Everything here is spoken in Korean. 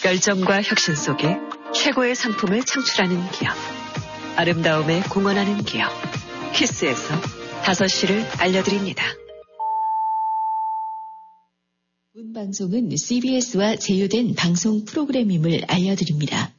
열정과 혁신 속에 최고의 상품을 창출하는 기업. 아름다움에 공헌하는 기업. 키스에서 5시를 알려드립니다. 본 방송은 CBS와 제휴된 방송 프로그램임을 알려드립니다.